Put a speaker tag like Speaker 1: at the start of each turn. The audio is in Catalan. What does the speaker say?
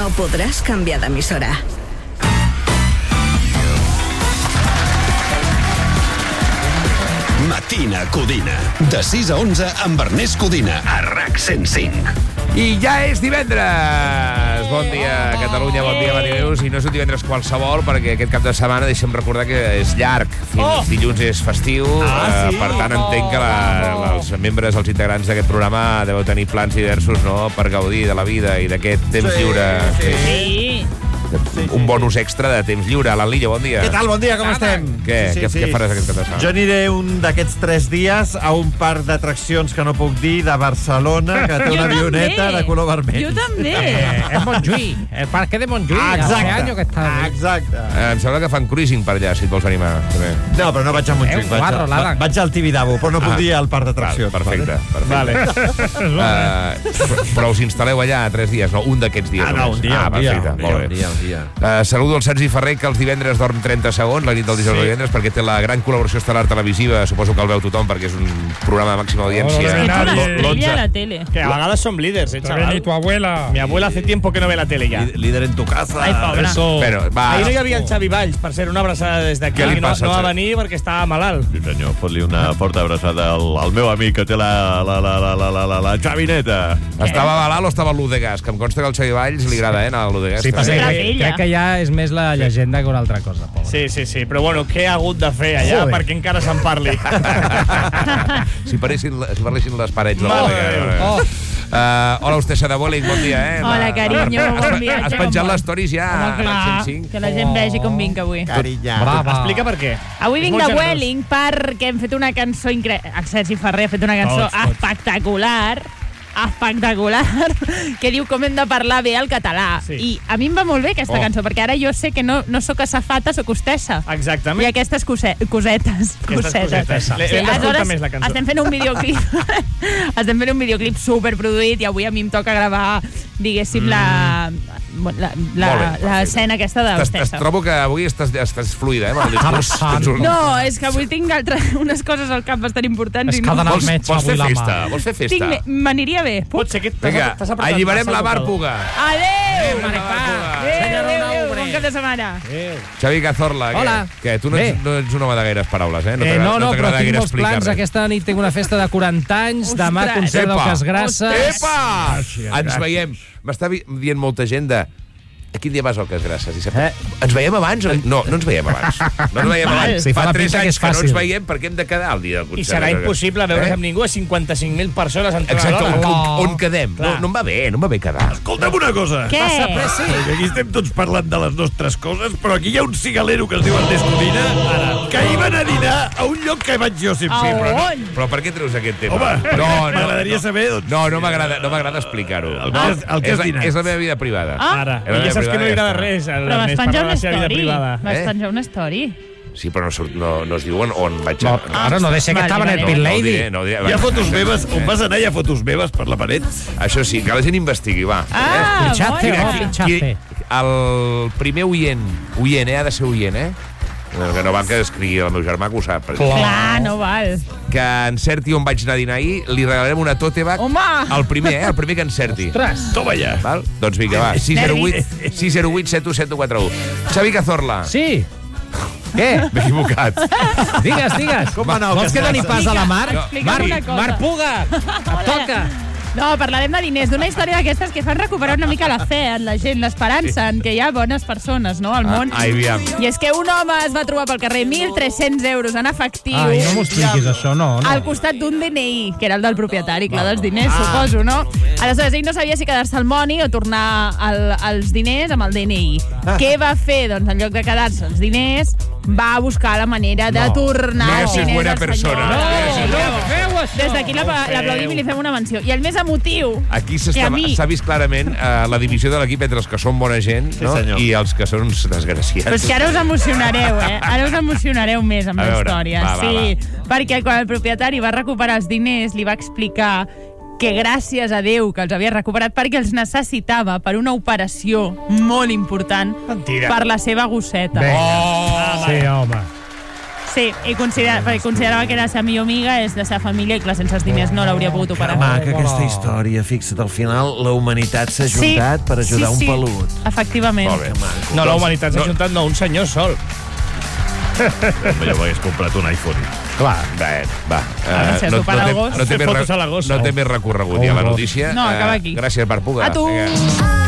Speaker 1: no podràs canviar d'emissora.
Speaker 2: Matina Codina. De 6 a 11 amb Ernest Codina. A RAC 105.
Speaker 3: I ja és divendres! Bon dia, Catalunya, bon dia, Matineus. I no és un divendres qualsevol, perquè aquest cap de setmana deixem recordar que és llarg. Fins dilluns és festiu. Per tant, entenc que els membres, els integrants d'aquest programa deveu tenir plans diversos, no?, per gaudir de la vida i d'aquest temps lliure.
Speaker 4: Sí.
Speaker 3: Un bonus extra de temps lliure. Alan Lillo, bon dia.
Speaker 5: Què tal? Bon dia, com estem?
Speaker 3: Què faràs aquest cap de setmana?
Speaker 5: Jo aniré un d'aquests 3 dies a un parc d'atraccions que no puc dir, de Barcelona, que té una avioneta de color vermell.
Speaker 4: Jo també.
Speaker 6: Es Montjuïc, el parque de Montjuïc.
Speaker 5: Exacte.
Speaker 3: Em sembla que fan cruising per allà, si et vols animar. També.
Speaker 5: No, però no vaig a Montjuïc, vaig al Tibidabo, però no puc dir al parc d'atraccions.
Speaker 3: Perfecte.
Speaker 5: Vale.
Speaker 3: Però us instal·leu allà 3 dies, no? Un d'aquests dies.
Speaker 5: No, un dia.
Speaker 3: Perfecte, molt bé. Saludo el Sergi Ferrer, que els divendres dorm 30 segons, la nit del dijous al divendres, perquè té la gran col·laboració estel·lar televisiva. Suposo que el veu tothom, perquè és un programa de màxima audiència.
Speaker 4: Es una estrella a la tele.
Speaker 7: Que a vegades som líders, chaval.
Speaker 6: Y tu abuela.
Speaker 7: Mi abuela hace tiempo que no ve la tele ya.
Speaker 5: Líder en tu casa.
Speaker 4: Ai, pobra.
Speaker 3: Però, va.
Speaker 7: Ahir no hi havia el Xavi Valls, per ser una abraçada des d'aquí.
Speaker 3: Què li passa,
Speaker 7: No va
Speaker 3: Xavi?
Speaker 7: venir perquè estava malalt.
Speaker 5: Sí, senyor, fot-li una forta abraçada al meu amic que té la xavineta.
Speaker 3: Estava malalt o estava a l'Udegas? Que em consta que al Xavi Valls li agrada, anar a l'Udegas.
Speaker 6: Sí, passa
Speaker 4: Era
Speaker 6: que
Speaker 4: ella.
Speaker 6: crec que ja és més la llegenda que una altra cosa, pobre.
Speaker 7: Sí, però bueno, què ha hagut de fer allà
Speaker 6: Joder.
Speaker 7: perquè encara se'n parli?
Speaker 3: Si parlessin les parets de
Speaker 7: Mare
Speaker 3: l'Udegas. Hola, Hostessa de Bowling, bon dia,
Speaker 4: Hola, carinyo, bon dia.
Speaker 3: Has penjat les stories ja a
Speaker 4: Home, clar,
Speaker 3: 105?
Speaker 4: que la gent vegi com vinc avui.
Speaker 5: Carinya.
Speaker 6: Brava.
Speaker 7: Explica per què.
Speaker 4: Avui
Speaker 7: És
Speaker 4: vinc
Speaker 7: molt
Speaker 4: de
Speaker 7: generós.
Speaker 4: Vueling perquè hem fet una cançó increïble. El Sergi Ferrer ha fet una cançó espectacular, que diu com hem de parlar bé el català.
Speaker 7: Sí.
Speaker 4: I a mi em va molt bé aquesta cançó, perquè ara jo sé que no sóc assafata, sóc hostessa.
Speaker 7: Exactament.
Speaker 4: I aquestes cosetes.
Speaker 7: L'hem d'escoltar més, la cançó.
Speaker 4: Estem fent un videoclip. Estem fent un videoclip superproduït i avui a mi em toca gravar, diguéssim, l'escena aquesta d'hostessa.
Speaker 3: Trobo que avui estàs fluida, amb el discurs.
Speaker 4: No, és que avui tinc unes coses al cap bastant importants.
Speaker 6: És
Speaker 4: i
Speaker 6: que ha
Speaker 4: no...
Speaker 6: d'anar al metge
Speaker 3: Vols fer
Speaker 6: avui la mà.
Speaker 3: festa? Vols fer festa?
Speaker 4: M'aniria bé.
Speaker 7: Pot ser que
Speaker 3: Vinga,
Speaker 7: t'has apretat
Speaker 3: alliberem
Speaker 7: massa
Speaker 3: la
Speaker 7: el
Speaker 3: Mar
Speaker 7: botó.
Speaker 3: Puga.
Speaker 4: Adéu!
Speaker 6: Adéu,
Speaker 4: Bon cap de setmana.
Speaker 3: Xavi Cazorla,
Speaker 6: Hola.
Speaker 3: que tu no ets un home de gaires paraules, eh?
Speaker 6: No, però
Speaker 3: t'agrada
Speaker 6: tinc
Speaker 3: gaire
Speaker 6: molts
Speaker 3: explicar
Speaker 6: plans.
Speaker 3: res.
Speaker 6: Aquesta nit tinc una festa de 40 anys, demà
Speaker 4: Ostres.
Speaker 6: concert del Casgrasses.
Speaker 3: Epa! Ens veiem. M'està dient molta gent de... A quin dia vas al Casgrasses? Ens veiem abans? No ens veiem abans. No ens veiem abans.
Speaker 6: Sí, fa
Speaker 3: Fa
Speaker 6: la
Speaker 3: 3
Speaker 6: pinta que
Speaker 3: anys
Speaker 6: és
Speaker 3: que no ens
Speaker 6: fàcil.
Speaker 3: veiem perquè hem de quedar el dia del concert.
Speaker 7: I serà impossible veure's amb ningú a 55.000 persones entrant
Speaker 3: Exacte,
Speaker 7: alhora.
Speaker 3: on quedem? No em va bé, no em va bé quedar.
Speaker 5: Escolta'm una cosa.
Speaker 4: Què?
Speaker 5: Aquí estem tots parlant de les nostres coses, però aquí hi ha un cigalero que es diu Ernest Codina, que ahir van a dinar a un lloc que vaig jo sempre.
Speaker 4: A on?
Speaker 3: Però per què treus aquest tema?
Speaker 5: Home,
Speaker 3: no,
Speaker 5: m'agradaria saber... Doncs,
Speaker 3: No m'agrada explicar-ho.
Speaker 5: El que has dinat.
Speaker 3: És la meva vida privada.
Speaker 7: Ara,
Speaker 3: Era la
Speaker 7: ja saps que no li agrada
Speaker 3: privada,
Speaker 7: res.
Speaker 4: Però vas penjar una story. Vas
Speaker 3: Eh?
Speaker 4: penjar una story.
Speaker 3: Sí, però no es diuen on vaig
Speaker 6: No,
Speaker 3: anar.
Speaker 6: ara no deixa que estava en el Pit Lady.
Speaker 3: No ho diré.
Speaker 5: Hi ha fotos meves, on vas anar hi ha fotos meves per la paret?
Speaker 3: Això sí, que la gent investigui, va.
Speaker 6: Pinxaste,
Speaker 4: molt
Speaker 6: no?
Speaker 4: bé.
Speaker 6: Pinxaste.
Speaker 3: El primer oient, ha de ser oient, que no van que escrigui el meu germà, que ho sap.
Speaker 4: Clar, no val.
Speaker 3: Que encerti on vaig anar a dinar ahir, li regalarem una tote bag.
Speaker 4: Home!
Speaker 3: El primer que encerti.
Speaker 6: Ostres.
Speaker 5: Toma ja.
Speaker 3: Val? Doncs vinga, va. 608 717 Xavi Cazorla.
Speaker 6: Sí. Què?
Speaker 3: M'he equivocat.
Speaker 6: Digues.
Speaker 5: Com va anar el
Speaker 6: Vols que doni pas a la Mar?
Speaker 4: Explica'm una cosa.
Speaker 6: Mar Puga, et toca.
Speaker 4: No, parlarem de diners, d'una història d'aquestes que fan recuperar una mica la fe en la gent, l'esperança en que hi ha bones persones, no?, al món.
Speaker 3: Aviam.
Speaker 4: I és que un home es va trobar pel carrer 1.300 euros en efectiu
Speaker 6: Ai, no m'ho expliquis, això, no.
Speaker 4: al costat d'un DNI, que era el del propietari, clar, dels diners, suposo, no? Aleshores, ell no sabia si quedar-se el money o tornar els diners amb el DNI. Què va fer? Doncs, en lloc de quedar-se els diners, va buscar la manera de tornar els
Speaker 3: Esa es
Speaker 4: diners
Speaker 3: buena
Speaker 4: al
Speaker 3: persona.
Speaker 4: senyor.
Speaker 6: Feu això.
Speaker 4: Des d'aquí l'aplaudim i li fem una menció. I el més emotiu,
Speaker 3: Aquí
Speaker 4: que a mi...
Speaker 3: s'ha vist clarament la divisió de l'equip entre els que són bona gent, no?
Speaker 5: senyor.
Speaker 3: I els que són uns desgraciats.
Speaker 4: Però és que ara us emocionareu, Ara us emocionareu més amb
Speaker 3: A
Speaker 4: la
Speaker 3: veure,
Speaker 4: història.
Speaker 3: va.
Speaker 4: Perquè quan el propietari va recuperar els diners, li va explicar que gràcies a Déu que els havia recuperat perquè els necessitava per una operació molt important
Speaker 7: Mentira.
Speaker 4: per la seva gosseta.
Speaker 6: Sí, home.
Speaker 4: Sí, i perquè considerava que era la seva millor amiga, és la seva família, i clar, sense els diners no l'hauria pogut
Speaker 5: Que
Speaker 4: operar.
Speaker 5: maca aquesta història. Fixa't, al final la humanitat s'ha juntat per ajudar un pelut.
Speaker 4: Efectivament.
Speaker 3: Molt bé.
Speaker 7: No, la humanitat s'ha juntat, no, un senyor sol.
Speaker 5: Jo m'hagués comprat un iPhone.
Speaker 3: Clar, va.
Speaker 4: si has d'operar el gos.
Speaker 3: No té
Speaker 7: Fer fotos a la gossa.
Speaker 3: més recorregut ja la notícia.
Speaker 4: No, acaba aquí.
Speaker 3: Gràcies, Marc Puga.
Speaker 4: A tu!
Speaker 3: Vinga.